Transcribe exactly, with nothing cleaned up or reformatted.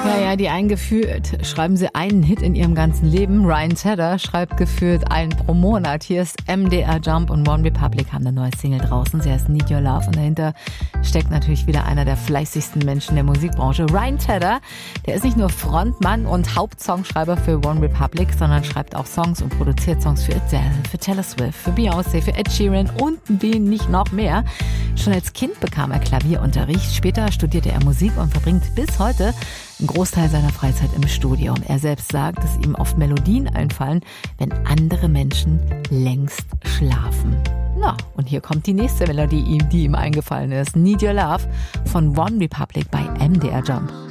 Ja, ja, die einen gefühlt schreiben sie einen Hit in ihrem ganzen Leben. Ryan Tedder schreibt gefühlt einen pro Monat. Hier ist M D R Jump und One Republic haben eine neue Single draußen. Sie heißt Need Your Love und dahinter steckt natürlich wieder einer der fleißigsten Menschen der Musikbranche. Ryan Tedder, der ist nicht nur Frontmann und Hauptsongschreiber für One Republic, sondern schreibt auch Songs und produziert Songs für Adele, für Taylor Swift, für Beyoncé, für Ed Sheeran und wen nicht noch mehr. Schon als Kind bekam er Klavierunterricht. Später studierte er Musik und verbringt bis heute einen Großteil seiner Freizeit im Studio. Er selbst sagt, dass ihm oft Melodien einfallen, wenn andere Menschen längst schlafen. Na, und hier kommt die nächste Melodie, die ihm eingefallen ist. Need Your Love von One Republic bei M D R Jump.